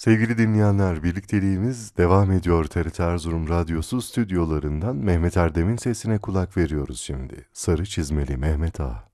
Sevgili dinleyenler, birlikteliğimiz devam ediyor. TRT Erzurum Radyosu stüdyolarından Mehmet Erdem'in sesine kulak veriyoruz şimdi. Sarı çizmeli Mehmet Ağa.